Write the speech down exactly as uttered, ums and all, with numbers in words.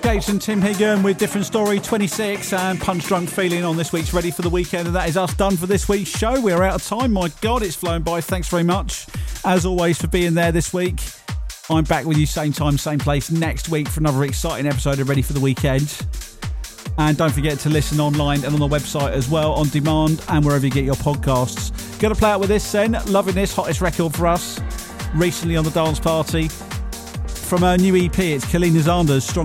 Gates and Tim Higgin with Different Story twenty-six and Punch Drunk Feeling on this week's Ready for the Weekend. And that is us done for this week's show. We're out of time. My God, it's flown by. Thanks very much, as always, for being there this week. I'm back with you same time, same place next week for another exciting episode of Ready for the Weekend. And don't forget to listen online and on the website as well, on demand and wherever you get your podcasts. Going to play out with this then. Loving this, hottest record for us recently on the Dance Party. From her new E P, it's Kalina Zander's Strong